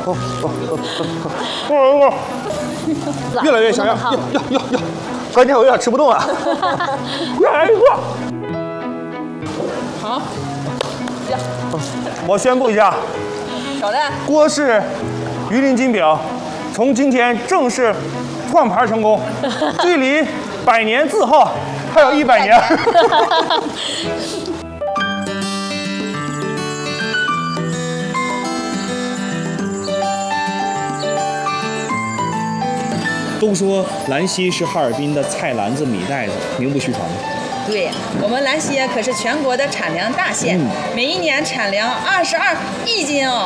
越来越像样，哟！关键我有点吃不动了，越来越饿。 好， 我宣布一下， 挑战郭氏榆林金饼从今天正式创牌成功，距离100年字号还有100年。都说兰溪是哈尔滨的菜篮子、米袋子，名不虚传。 对我们兰溪可是全国的产粮大县，每一年产粮22亿斤哦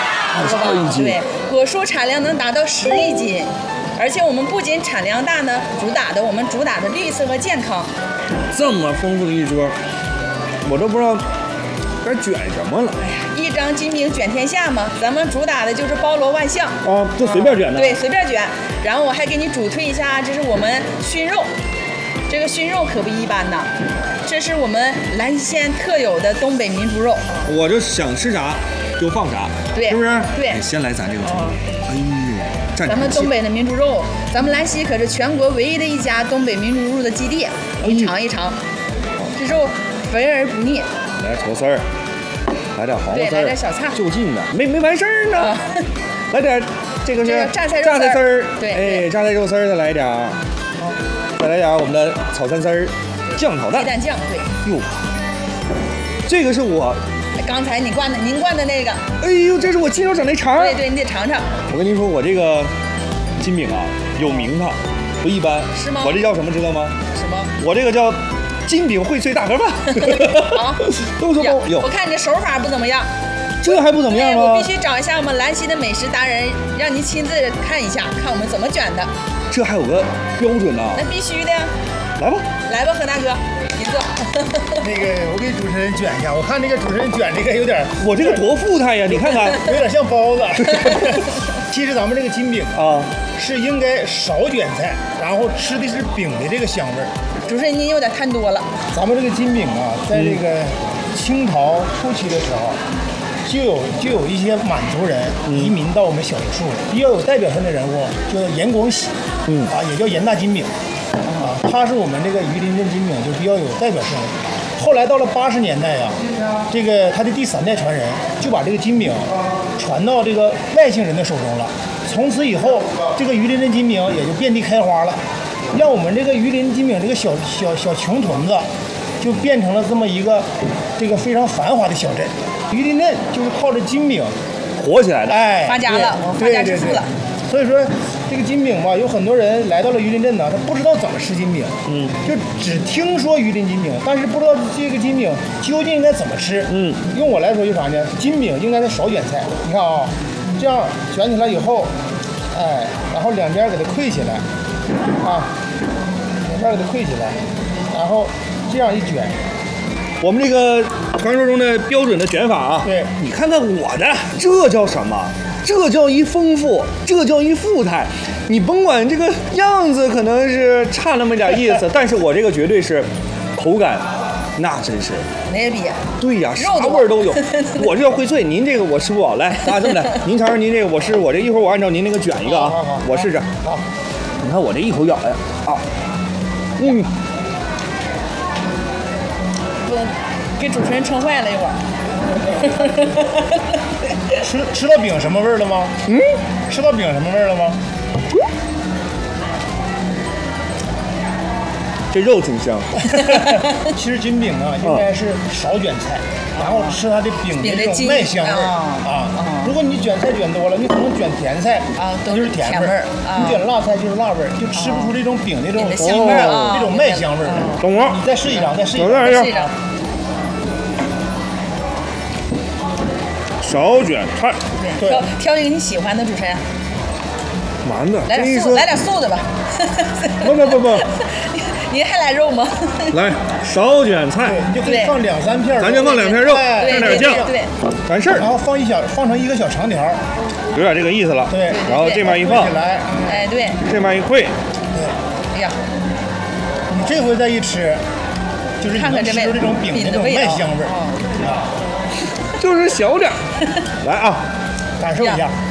，22亿斤。对，果蔬产量能达到10亿斤，而且我们不仅产量大呢，我们主打的绿色和健康。 这么丰富的一桌，我都不知道该卷什么了。 哎呀，一张金饼卷天下嘛，咱们主打的就是包罗万象啊，就随便卷的。 对，随便卷。然后我还给你主推一下，这是我们熏肉。这个熏肉可不一般呐，这是我们兰溪县特有的东北民族肉。 我就想吃啥就放啥， 对， 是不是？ 对， 先来咱这个猪，哎呦， 咱们东北的民族肉，咱们兰溪可是全国唯一的一家东北民族肉的基地。你尝一尝，这肉肥而不腻。 来搓丝儿，来点黄瓜丝儿， 来点小菜， 就近的，没完事儿呢。来点这个是榨菜丝儿， 对， 哎，榨菜肉丝儿再来一点。再来点我们的炒三丝儿，酱炒蛋， 鸡蛋酱，对。 哟，这个是我刚才您灌的那个。 哎呦，这是我亲手整那肠。 对，你得尝尝。 我跟您说，我这个金饼啊，有名堂，不一般。 是吗？ 我这叫什么知道吗？ 什么？ 我这个叫金饼荟萃大盒饭。 好， 都说包有。 我看你这手法不怎么样。 这还不怎么样吗？ 我必须找一下我们兰溪的美食达人，让您亲自看一下，看我们怎么卷的。 这还有个标准呢。 那必须的呀。 来吧， 何大哥，您坐。 那个，我给主持人卷一下，我看这个主持人卷这个有点， 我这个多富态呀！你看看， 有点像包子。其实咱们这个金饼啊， 是应该少卷菜，然后吃的是饼的这个香味儿。 主持人您有点贪多了。 咱们这个金饼啊，在这个清朝初期的时候。就有一些满族人移民到我们小叶树，比较有代表性的人物叫严广喜，也叫严大金饼，他是我们这个榆林镇金饼就比较有代表性的。后来到了80年代呀，这个他的第3代传人就把这个金饼传到这个外姓人的手中了。从此以后，这个榆林镇金饼也就遍地开花了，让我们这个榆林金饼这个小穷屯子，就变成了这么一个非常繁华的小镇。榆林镇就是靠着金饼火起来的， 哎， 发家了，我发家致富了。 所以说这个金饼吧，有很多人来到了榆林镇呢，他不知道怎么吃金饼，就只听说榆林金饼，但是不知道这个金饼究竟应该怎么吃。用我来说就啥呢？金饼应该是少卷菜，你看啊，这样卷起来以后，哎，然后两边给它溃起来，啊，两边给它溃起来，然后这样一卷。 我们这个传说中的标准的卷法啊， 对， 你看看我的，这叫什么？这叫一丰富，这叫一富态。你甭管这个样子可能是差那么点意思，但是我这个绝对是口感，那真是没得比。 对呀，啥味儿都有。我这叫荟萃，您这个我吃不饱。来，这么的，您尝尝您这个，我这一会儿我按照您那个卷一个啊，我试试。 好， 你看我这一口咬呀，啊， 给主持人撑坏了一会儿。 吃到饼什么味儿了吗？吃到饼什么味儿了吗？ 这肉挺香。 其实金饼啊，应该是少卷菜，然后吃它的饼的这种麦香味儿啊。如果你卷菜卷多了，你可能卷甜菜啊， 都是甜味儿；你卷辣菜就是辣味儿，就吃不出这种饼的这种香味儿， 这种麦香味儿。 懂了。 你再试一张，再试一张。 少卷菜， 对，挑一个你喜欢的，主持人。 完了， 来点素的吧。 不， 您还来肉吗？ 来，少卷菜， 你就可以放2、3片， 咱就放2片肉，蘸点酱， 对， 完事儿。 然后放成一个小长条， 有点这个意思了。 对， 然后这面一放， 哎，对， 这面一烩， 对， 哎呀， 你这回再一吃，就是你能吃出这种饼的这种麦香味儿啊。 就是小点儿，来啊， 感受一下。